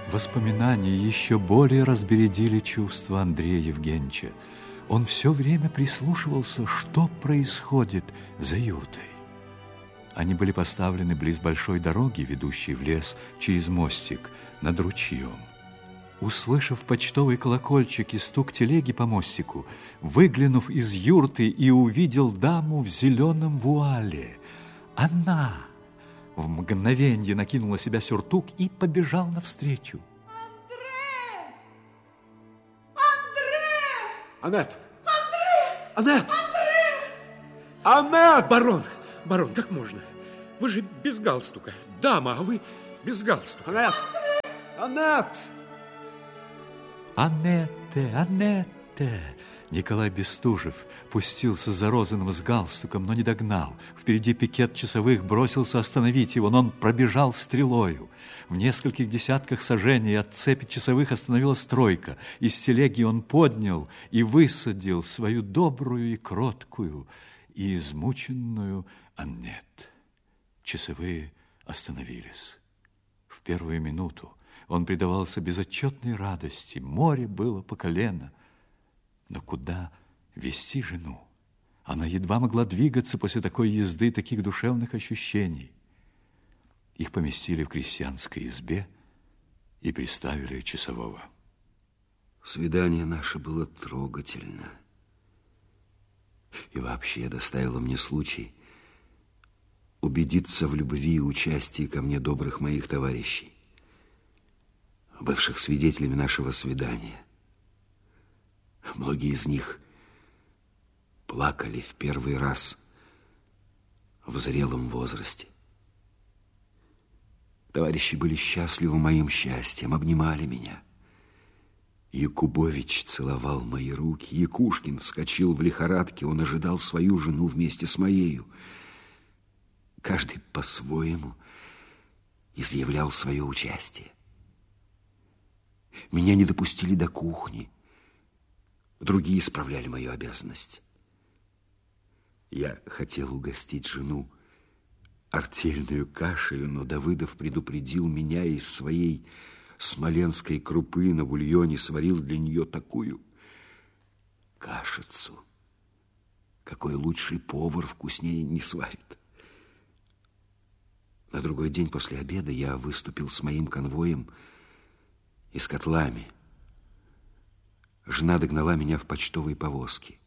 Воспоминания еще более разбередили чувства Андрея Евгеньевича. Он все время прислушивался, что происходит за юртой. Они были поставлены близ большой дороги, ведущей в лес через мостик над ручьем. Услышав почтовый колокольчик и стук телеги по мостику, выглянув из юрты и увидел даму в зеленом вуале, она в мгновенье накинула на себя сюртук и побежал навстречу. Анет! Анет! Анет! Барон, как можно? Вы же без галстука. Дама, а вы без галстука. Анет! Анет! Анетте! Николай Бестужев пустился за Розаном с галстуком, но не догнал. Впереди пикет часовых бросился остановить его, но он пробежал стрелою. В нескольких десятках саженей от цепи часовых остановилась тройка. Из телеги он поднял и высадил свою добрую и кроткую и измученную Аннет. Часовые остановились. В первую минуту он предавался безотчетной радости. Море было по колено. Но куда везти жену? Она едва могла двигаться после такой езды, таких душевных ощущений. Их поместили в крестьянской избе и приставили часового. Свидание наше было трогательно. И вообще доставило мне случай убедиться в любви и участии ко мне добрых моих товарищей, бывших свидетелями нашего свидания. Многие из них плакали в первый раз в зрелом возрасте. Товарищи были счастливы моим счастьем, обнимали меня. Якубович целовал мои руки, Якушкин вскочил в лихорадке, он ожидал свою жену вместе с моею. Каждый по-своему изъявлял свое участие. Меня не допустили до кухни, другие исправляли мою обязанность. Я хотел угостить жену артельную кашею, но Давыдов предупредил меня из своей смоленской крупы на бульоне, сварил для нее такую кашицу, какой лучший повар вкуснее не сварит. На другой день после обеда я выступил с моим конвоем и с котлами. Жена догнала меня в почтовой повозке.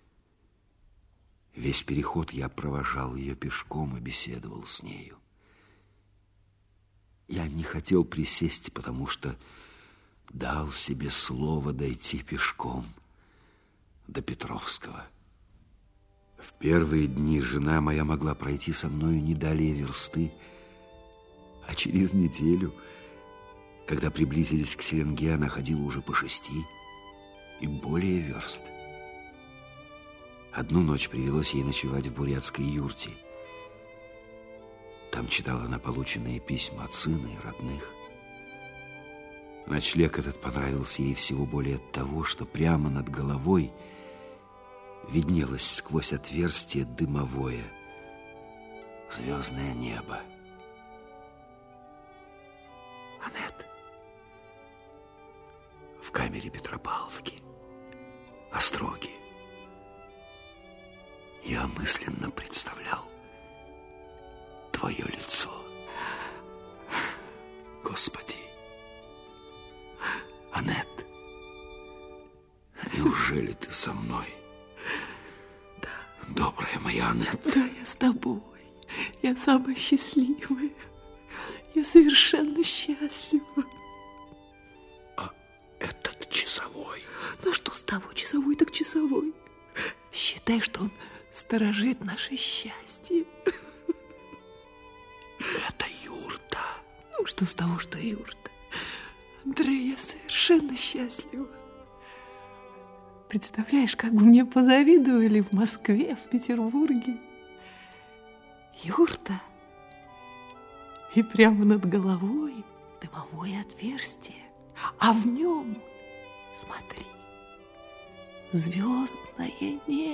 Весь переход я провожал ее пешком и беседовал с нею. Я не хотел присесть, потому что дал себе слово дойти пешком до Петровского. В первые дни жена моя могла пройти со мною не далее версты, а через неделю, когда приблизились к Селенге, она ходила уже по 6 и более верст. Одну ночь привелось ей ночевать в бурятской юрте. Там читала она полученные письма от сына и родных. Ночлег этот понравился ей всего более от того, что прямо над головой виднелось сквозь отверстие дымовое звездное небо. Анет, в камере Петропавловки, Остроги, я мысленно представлял твое лицо. Господи, Анет, неужели ты со мной? Да. Добрая моя Анет. Да, я с тобой. Я самая счастливая. Я совершенно счастлива. А этот часовой? Ну что с того, часовой так часовой. Считай, что он сторожит наше счастье. Это юрта. Ну что с того, что юрта? Андрей, я совершенно счастлива. Представляешь, как бы мне позавидовали в Москве, в Петербурге. Юрта. И прямо над головой дымовое отверстие. А в нем, смотри, звездное небо.